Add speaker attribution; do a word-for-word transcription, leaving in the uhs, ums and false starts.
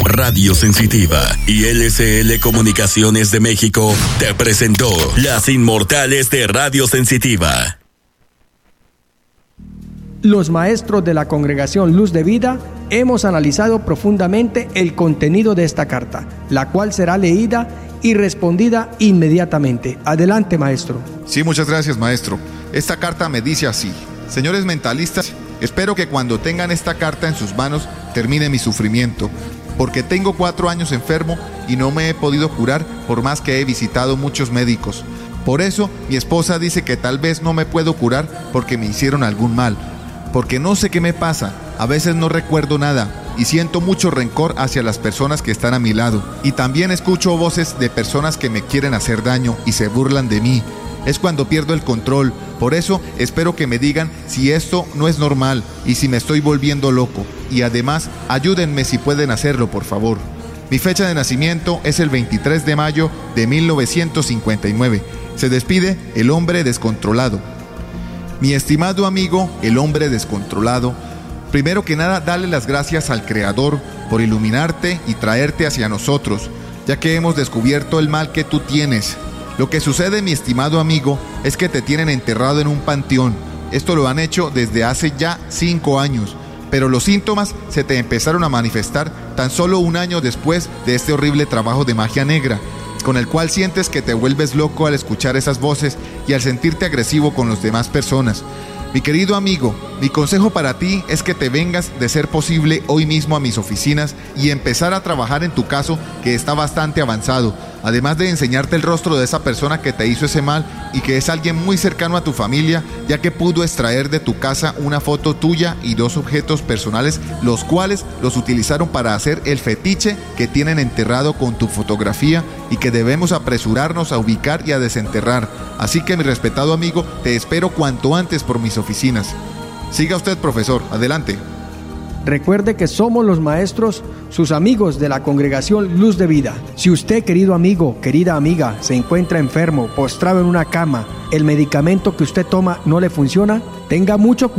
Speaker 1: Radio Sensitiva y L C L Comunicaciones de México te presentó Las Inmortales de Radio Sensitiva.
Speaker 2: Los maestros de la Congregación Luz de Vida hemos analizado profundamente el contenido de esta carta, la cual será leída y respondida inmediatamente. Adelante, maestro.
Speaker 3: Sí, muchas gracias, maestro. Esta carta me dice así: señores mentalistas, espero que cuando tengan esta carta en sus manos termine mi sufrimiento, porque tengo cuatro años enfermo y no me he podido curar por más que he visitado muchos médicos. Por eso mi esposa dice que tal vez no me puedo curar porque me hicieron algún mal, porque no sé qué me pasa, a veces no recuerdo nada y siento mucho rencor hacia las personas que están a mi lado, y también escucho voces de personas que me quieren hacer daño y se burlan de mí. Es cuando pierdo el control. Por eso espero que me digan si esto no es normal y si me estoy volviendo loco, y además ayúdenme si pueden hacerlo, por favor. Mi fecha de nacimiento es el veintitrés de mayo de mil novecientos cincuenta y nueve. Se despide el hombre descontrolado. Mi estimado amigo, el hombre descontrolado, primero que nada, dale las gracias al Creador por iluminarte y traerte hacia nosotros, ya que hemos descubierto el mal que tú tienes. Lo que sucede, mi estimado amigo, es que te tienen enterrado en un panteón. Esto lo han hecho desde hace ya cinco años, pero los síntomas se te empezaron a manifestar tan solo un año después de este horrible trabajo de magia negra, con el cual sientes que te vuelves loco al escuchar esas voces y al sentirte agresivo con las demás personas. Mi querido amigo, mi consejo para ti es que te vengas, de ser posible, hoy mismo a mis oficinas y empezar a trabajar en tu caso, que está bastante avanzado, además de enseñarte el rostro de esa persona que te hizo ese mal y que es alguien muy cercano a tu familia, ya que pudo extraer de tu casa una foto tuya y dos objetos personales, los cuales los utilizaron para hacer el fetiche que tienen enterrado con tu fotografía y que debemos apresurarnos a ubicar y a desenterrar. Así que, mi respetado amigo, te espero cuanto antes por mis oficinas. Siga usted, profesor, adelante.
Speaker 2: Recuerde que somos los maestros, sus amigos de la Congregación Luz de Vida. Si usted, querido amigo, querida amiga, se encuentra enfermo, postrado en una cama, el medicamento que usted toma no le funciona, tenga mucho cuidado.